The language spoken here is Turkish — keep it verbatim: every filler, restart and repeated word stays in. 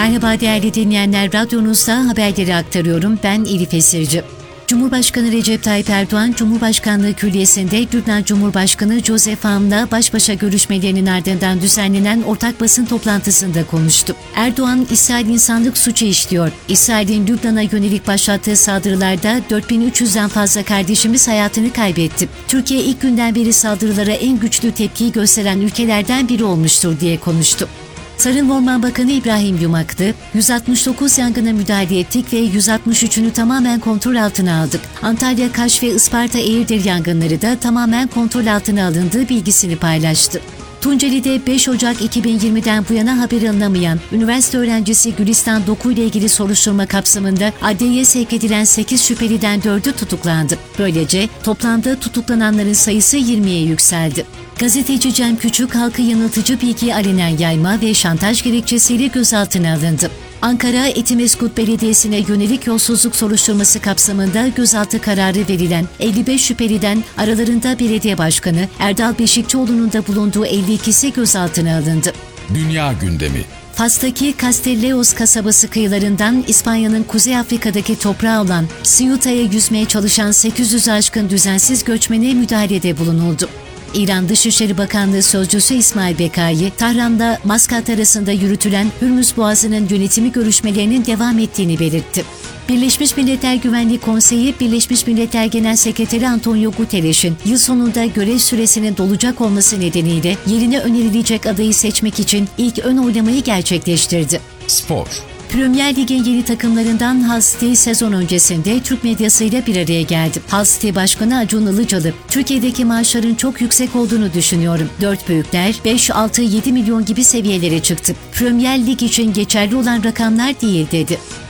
Merhaba değerli dinleyenler, radyonuzda haberleri aktarıyorum. Ben Elif Esirci. Cumhurbaşkanı Recep Tayyip Erdoğan, Cumhurbaşkanlığı Külliyesi'nde Lübnan Cumhurbaşkanı Joseph Aoun'la baş başa görüşmelerinin ardından düzenlenen ortak basın toplantısında konuştu. Erdoğan, İsrail insanlık suçu işliyor. İsrail'in Lübnan'a yönelik başlattığı saldırılarda dört bin üç yüzden fazla kardeşimiz hayatını kaybetti. Türkiye ilk günden beri saldırılara en güçlü tepkiyi gösteren ülkelerden biri olmuştur diye konuştu. Tarım Orman Bakanı İbrahim Yumaklı, yüz altmış dokuz yangına müdahale ettik ve yüz altmış üçünü tamamen kontrol altına aldık. Antalya, Kaş ve Isparta Eğirdir yangınları da tamamen kontrol altına alındığı bilgisini paylaştı. Tunceli'de beş Ocak iki bin yirmiden bu yana haber alınamayan üniversite öğrencisi Gülistan Doku ile ilgili soruşturma kapsamında adliyeye sevk edilen sekiz şüpheliden dördü tutuklandı. Böylece toplamda tutuklananların sayısı yirmiye yükseldi. Gazeteci Cem Küçük, halkı yanıltıcı bilgi alenen yayma ve şantaj gerekçesiyle gözaltına alındı. Ankara, Etimesgut Belediyesi'ne yönelik yolsuzluk soruşturması kapsamında gözaltı kararı verilen elli beş şüpheliden aralarında belediye başkanı Erdal Beşikçioğlu'nun da bulunduğu elli ikisi gözaltına alındı. Dünya gündemi. Fas'taki Castelleos kasabası kıyılarından İspanya'nın Kuzey Afrika'daki toprağı olan Ceute'ye yüzmeye çalışan sekiz yüzü aşkın düzensiz göçmene müdahalede bulunuldu. İran Dışişleri Bakanlığı Sözcüsü İsmail Bekai, Tahran'da Maskat arasında yürütülen Hürmüz Boğazı'nın yönetimi görüşmelerinin devam ettiğini belirtti. Birleşmiş Milletler Güvenlik Konseyi, Birleşmiş Milletler Genel Sekreteri Antonio Guterres'in yıl sonunda görev süresinin dolacak olması nedeniyle yerine önerilecek adayı seçmek için ilk ön oylamayı gerçekleştirdi. Spor. Premier Lig'in yeni takımlarından Hull City sezon öncesinde Türk medyasıyla bir araya geldi. Hull City Başkanı Acun Ilıcalı, Türkiye'deki maaşların çok yüksek olduğunu düşünüyorum. Dört büyükler beş altı yedi milyon gibi seviyelere çıktı. Premier Lig için geçerli olan rakamlar değil dedi.